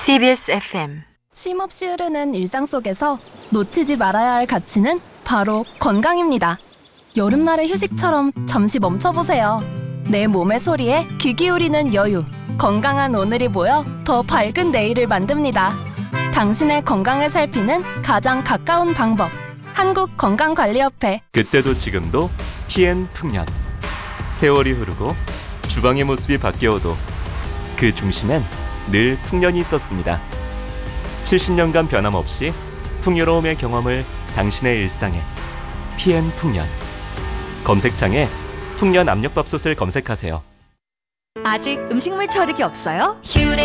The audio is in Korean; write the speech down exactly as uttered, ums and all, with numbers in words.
씨비에스 에프엠 쉼없이 흐르는 일상 속에서 놓치지 말아야 할 가치는 바로 건강입니다. 여름날의 휴식처럼 잠시 멈춰보세요. 내 몸의 소리에 귀 기울이는 여유. 건강한 오늘이 모여 더 밝은 내일을 만듭니다. 당신의 건강을 살피는 가장 가까운 방법. 한국건강관리협회. 그때도 지금도 티엔 풍년. 세월이 흐르고 주방의 모습이 바뀌어도 그 중심엔 늘 풍년이 있었습니다. 칠십 년간 변함없이 풍요로움의 경험을 당신의 일상에. 티엔 풍년. 검색창에 풍년 압력밥솥을 검색하세요. 아직 음식물 처리기 없어요? 휴레